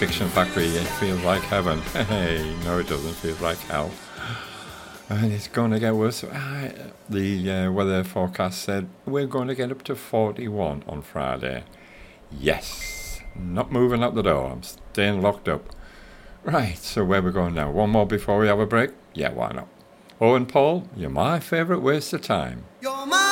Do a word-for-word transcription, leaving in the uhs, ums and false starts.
Fiction Factory. It feels like heaven. Hey, no, it doesn't. It feels like hell. And it's going to get worse. The uh, weather forecast said we're going to get up to forty-one on Friday. Yes, not moving out the door. I'm staying locked up. Right, so where are we going now? One more before we have a break? Yeah, why not? Owen Paul, you're my favourite waste of time.